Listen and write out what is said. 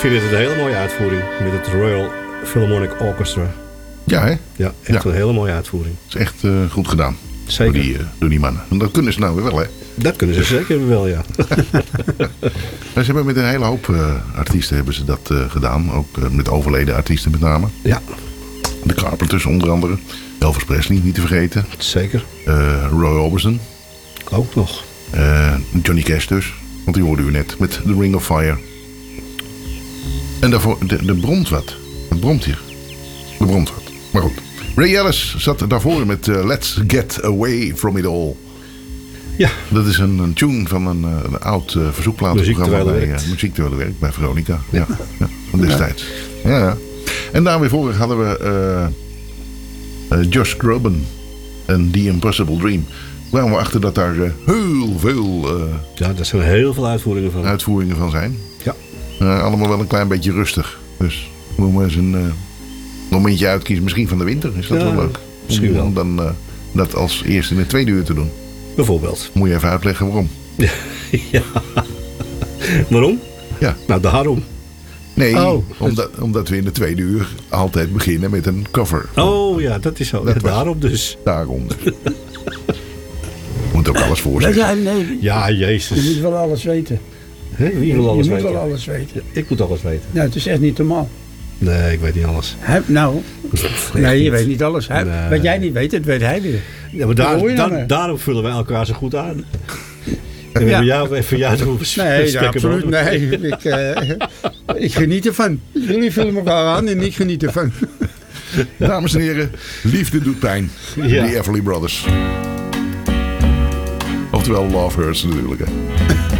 vind het een hele mooie uitvoering. Met het Royal Philharmonic Orchestra. Ja, hè? Ja, echt een hele mooie uitvoering. Het is echt goed gedaan. Zeker. Door die mannen. En dat kunnen ze nou weer wel, hè? Dat kunnen ze zeker wel, ja. Maar ze hebben met een hele hoop artiesten hebben ze dat gedaan. Ook met overleden artiesten met name. Ja. De Carpenters onder andere. Elvis Presley, niet te vergeten. Zeker. Roy Orbison. Ook nog. Johnny Cash dus. Want die hoorden u net met The Ring of Fire. En daarvoor, de bromt wat. Het bromt hier. De bromt wat. Maar goed. Ray Ellis zat daarvoor met Let's Get Away From It All. Ja. Dat is een tune van een oud verzoekplatenprogramma bij Muziek Terwijl het Werkt bij Veronica. Ja, van destijds. Ja. En daar weer voor hadden we Josh Groban en The Impossible Dream. Kwamen we achter dat daar heel veel ja, daar zijn heel veel uitvoeringen van zijn. Ja. Allemaal wel een klein beetje rustig. Dus moeten we eens een momentje uitkiezen. Misschien van de winter. Is dat wel leuk? Misschien wel. Om dan dat als eerste in de tweede uur te doen. Bijvoorbeeld. Moet je even uitleggen waarom. Ja. Waarom? Ja. Nou, daarom. Nee, omdat we in de tweede uur altijd beginnen met een cover. Oh ja, dat is zo. Daarom dus. Daarom. Moet ook alles voor zijn. Nee. Ja, jezus. Je moet wel alles weten. Wie wil alles weten? Je moet wel alles weten. Ja, ik moet alles weten. Nou, het is echt niet normaal. Nee, ik weet niet alles. Nee, je weet niet alles. Nee. Wat jij niet weet, dat weet hij weer. Ja, maar daarom vullen wij elkaar zo goed aan. En even jou te hoeven Nee, absoluut. Nee, ik geniet ervan. Jullie vullen elkaar aan en ik geniet ervan. Dames en heren, liefde doet pijn. Ja. The Everly Brothers. Oftewel Love Hurts natuurlijk. Hè.